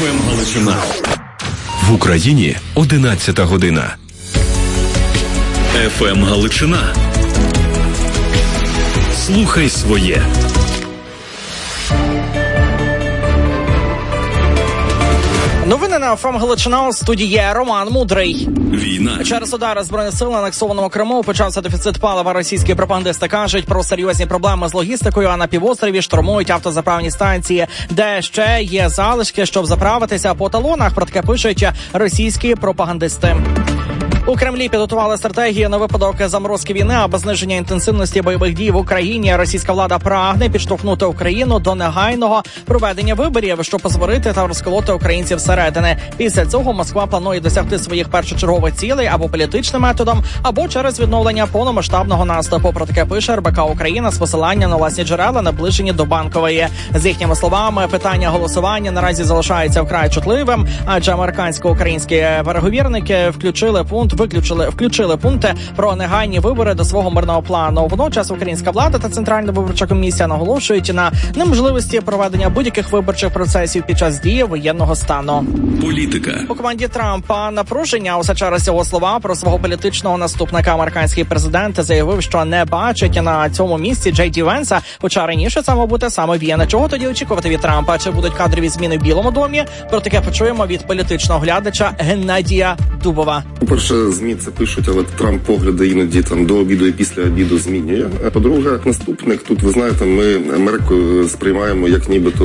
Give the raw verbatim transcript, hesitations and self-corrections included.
еф ем Галичина. В Україні одинадцята година. еф ем Галичина. Слухай своє. Новини на еф ем Галичина, у студії Роман Мудрий. Війна. Через удари Збройних сил на анексованому Криму почався дефіцит палива. Російські пропагандисти кажуть про серйозні проблеми з логістикою, а на півострові штурмують автозаправні станції, де ще є залишки, щоб заправитися по талонах. Про таке пишуть російські пропагандисти. У Кремлі підготували стратегію на випадок заморозки війни, аби зниження інтенсивності бойових дій в Україні. Російська влада прагне підштовхнути Україну до негайного проведення виборів, щоб посварити та розколоти українців зсередини. Після цього Москва планує досягти своїх першочергових цілей або політичним методом, або через відновлення повномасштабного наступу. Про таке пише ер бе ка Україна з посиланням на власні джерела, наближені до Банкової. З їхніми словами, питання голосування наразі залишається вкрай чутливим, адже американсько-українські переговірники включили пункт Виключили включили пункти про негайні вибори до свого мирного плану. Водночас українська влада та Центральна виборча комісія наголошують на неможливості проведення будь-яких виборчих процесів під час дії воєнного стану. Політика. У команді Трампа напруження. Усе через його слова про свого політичного наступника американський президент заявив, що не бачить на цьому місці Джей Ді Венса, хоча раніше це мав бути саме він. Чого тоді очікувати від Трампа? Чи будуть кадрові зміни в Білому домі? Про таке почуємо від політичного глядача Геннадія Дубова. По-перше, ЗМІ це пишуть, але Трамп погляди іноді там до обіду і після обіду змінює. А по-друге, наступник тут, ви знаєте, ми Америку сприймаємо як нібито